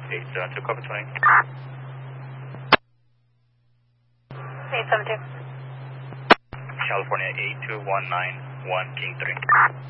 872, copy 20. 872. California 82191, King 3.